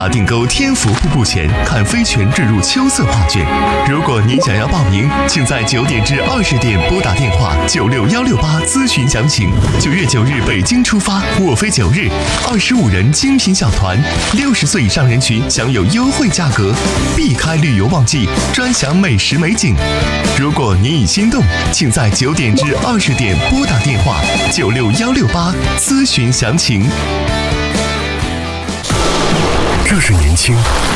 订购天府瀑布前看飞泉置入秋色画卷。如果您想要报名，请在9点至20点拨打电话96168咨询详情。9月9日北京出发，我飞9日，25人精品小团，60岁以上人群享有优惠价格，避开旅游旺季，专享美食美景。如果您已心动，请在9点至20点拨打电话96168咨询详情。 这是年轻，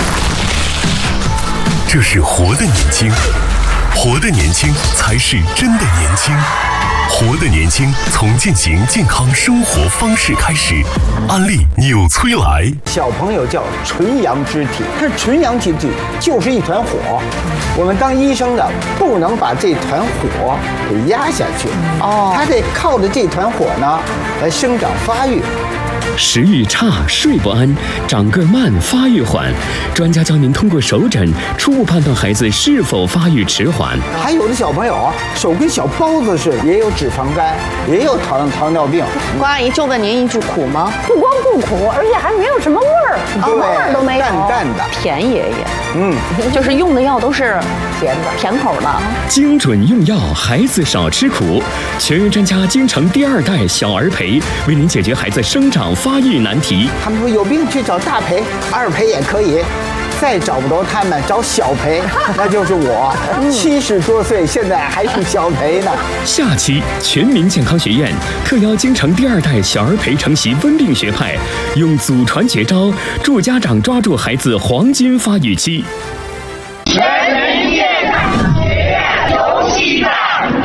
这是活的年轻，活的年轻才是真的年轻，活的年轻从践行健康生活方式开始。安利纽崔莱， 小朋友叫纯阳之体，但纯阳之体就是一团火，我们当医生的不能把这团火给压下去，他得靠着这团火呢来生长发育。 食欲差、睡不安、长个慢、发育缓，专家教您通过手诊初步判断孩子是否发育迟缓。 还有的小朋友啊，手跟小包子似的，也有脂肪肝，也有糖尿病。 关阿姨就问您一句，苦吗？ 不光不苦，而且还没有什么味儿，什么味儿都没有， 淡淡的。 甜爷爷，就是用的药都是甜口的。 精准用药，孩子少吃苦。权威专家京城第2代小儿培为您解决孩子生长发育难题。 他们说有病去找大培、二培也可以，再找不着他们找小培，那就是我。70多岁现在还是小培呢。 下期全民健康学院特邀京城第2代小儿培承袭温病学派，用祖传绝招助家长抓住孩子黄金发育期。 全民健康学院有希望！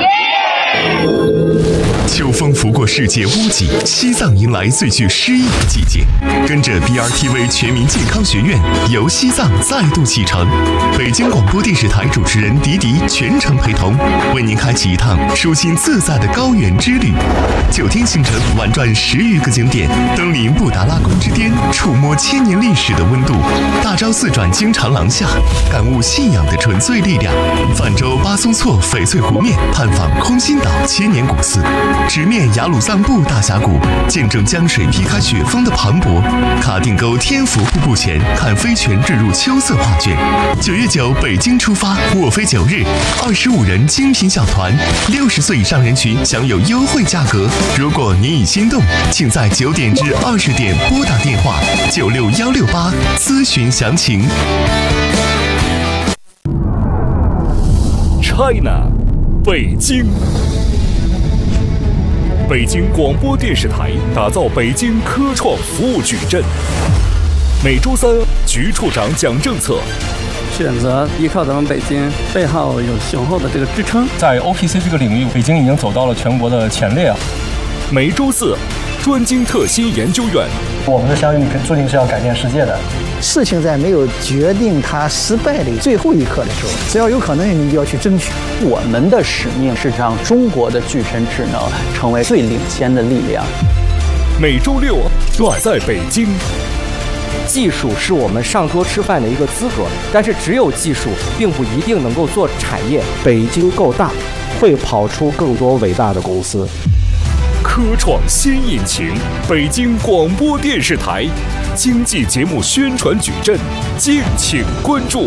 秋风拂过世界屋脊，西藏迎来最具诗意的季节。跟着 BRTV 全民健康学院游西藏再度启程，北京广播电视台主持人迪迪全程陪同，为您开启一趟舒心自在的高原之旅。9天行程，玩转10余个景点，登临布达拉宫之巅，触摸千年历史的温度。大昭寺转经长廊下，感悟信仰的纯粹力量。泛舟巴松措翡翠湖面，探访空心岛千年古寺。直面雅鲁藏布大峡谷，见证江水劈开雪峰的磅礴。卡订购天府瀑布前看飞泉置入秋色画卷。9月9北京出发，我飞9日，25人精品小团，60岁以上人群享有优惠价格。如果您已心动，请在9点至20点拨打电话96168咨询详情。 China， 北京。北京广播电视台打造北京科创服务矩阵。每周3，局处长讲政策。 选择依靠咱们北京，背后有雄厚的这个支撑。 在 OPC 这个领域，北京已经走到了全国的前列。 每周4，专精特新研究院。 我们的相遇注定是要改变世界的。 事情在没有决定它失败的最后一刻的时候，只要有可能，你就要去争取。 我们的使命是让中国的具身智能成为最领先的力量。 每周6，乱在北京。 技术是我们上桌吃饭的一个资格，但是只有技术并不一定能够做产业。 北京够大，会跑出更多伟大的公司。 科创新引擎，北京广播电视台经济节目宣传矩阵，敬请关注。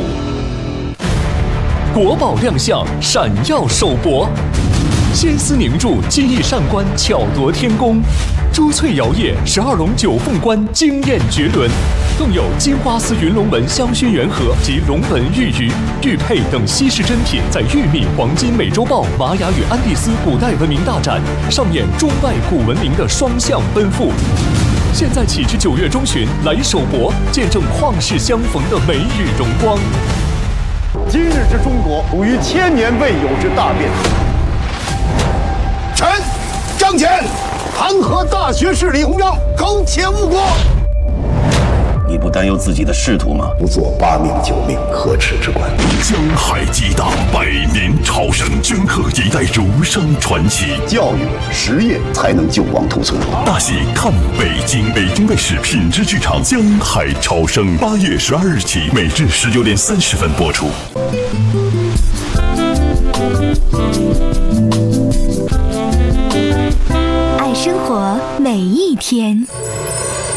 国宝亮相，闪耀首博，仙丝凝铸，技艺上官，巧夺天工。珠翠摇曳，12龙9凤冠，惊艳绝伦。更有金花丝云龙纹香薰圆盒及龙纹玉鱼、玉佩等稀世珍品，在玉米黄金美洲豹、玛雅与安第斯古代文明大展上演中外古文明的双向奔赴。现在起至9月中旬，来首博，见证旷世相逢的美与荣光。 今日之中国，属于1000年未有之大变。臣张骞弹劾大学士李鸿章苟且误国。 你不担忧自己的仕途吗？ 不做8命9命，可耻之官。 江海激荡，百年朝圣，镌刻一代儒生传奇。 教育、实业才能救亡图存。 大戏看北京，北京卫视品质剧场《江海潮生》，8月12日起，每日19点30分播出。 爱生活每一天。